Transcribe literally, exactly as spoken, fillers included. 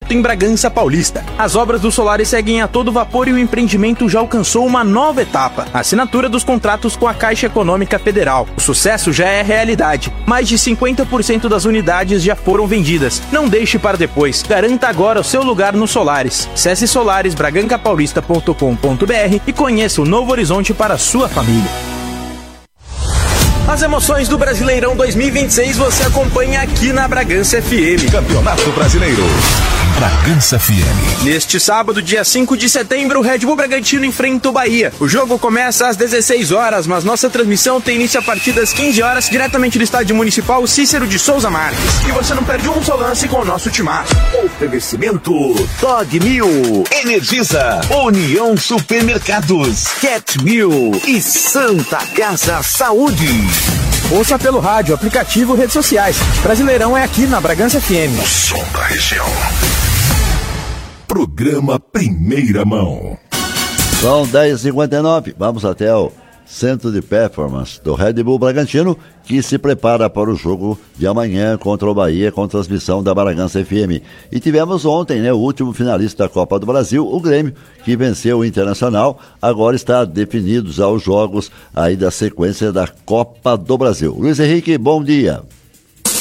em Bragança Paulista. As obras do Solaris seguem a todo vapor e o empreendimento já alcançou uma nova etapa, a assinatura dos contratos com a Caixa Econômica Federal. O sucesso já é realidade. Mais de cinquenta por cento das unidades já foram vendidas. Não deixe para depois. Garanta agora o seu lugar no Solaris. Acesse solaris braganca paulista ponto com ponto b r e conheça o novo horizonte para a sua família. As emoções do Brasileirão dois mil e vinte e seis você acompanha aqui na Bragança F M. Campeonato Brasileiro. Bragança F M. Neste sábado, dia cinco de setembro, o Red Bull Bragantino enfrenta o Bahia. O jogo começa às dezesseis horas, mas nossa transmissão tem início a partir das quinze horas, diretamente do Estádio Municipal Cícero de Souza Marques. E você não perde um só lance com o nosso timaço. Oferecimento Dog Mil, Energisa, União Supermercados, Cat Mil e Santa Casa Saúde. Ouça pelo rádio, aplicativo, redes sociais. Brasileirão é aqui na Bragança F M. O som da região. Programa Primeira Mão. São dez e cinquenta e nove. Vamos até o Centro de Performance do Red Bull Bragantino, que se prepara para o jogo de amanhã contra o Bahia, com transmissão da Bragança F M. E tivemos ontem, né, o último finalista da Copa do Brasil, o Grêmio, que venceu o Internacional. Agora está definidos já os jogos aí da sequência da Copa do Brasil. Luiz Henrique, bom dia.